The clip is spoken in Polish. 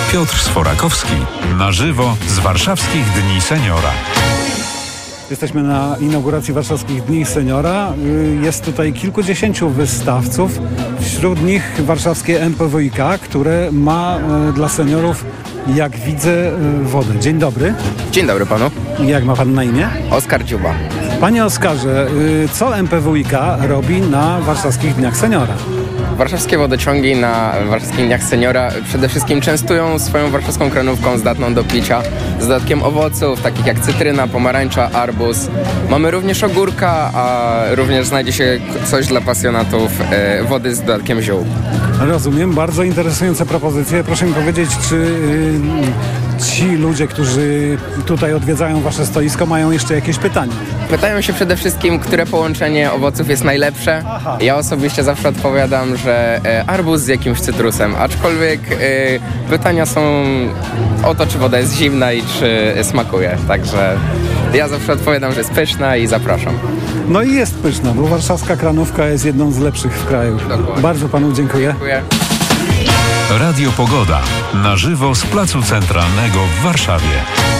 Piotr Sforakowski. Na żywo z Warszawskich Dni Seniora. Jesteśmy na inauguracji Warszawskich Dni Seniora. Jest tutaj kilkudziesięciu wystawców. Wśród nich warszawskie MPWiK, które ma dla seniorów, jak widzę, wodę. Dzień dobry. Dzień dobry panu. Jak ma pan na imię? Oskar Dziuba. Panie Oskarze, co MPWiK robi na Warszawskich Dniach Seniora? Warszawskie wodociągi na Warszawskich Dniach Seniora przede wszystkim częstują swoją warszawską kranówką zdatną do picia z dodatkiem owoców, takich jak cytryna, pomarańcza, arbuz. Mamy również ogórka, a również znajdzie się coś dla pasjonatów wody z dodatkiem ziół. Rozumiem, bardzo interesujące propozycje. Proszę mi powiedzieć, czy ci ludzie, którzy tutaj odwiedzają wasze stoisko, mają jeszcze jakieś pytania? Pytają się przede wszystkim, które połączenie owoców jest najlepsze. Aha. Ja osobiście zawsze odpowiadam, że arbuz z jakimś cytrusem, aczkolwiek pytania są o to, czy woda jest zimna i czy smakuje. Także ja zawsze odpowiadam, że jest pyszna i zapraszam. No i jest pyszna, bo warszawska kranówka jest jedną z lepszych w kraju. Dokładnie. Bardzo panu dziękuję. Dziękuję. Radio Pogoda. Na żywo z Placu Centralnego w Warszawie.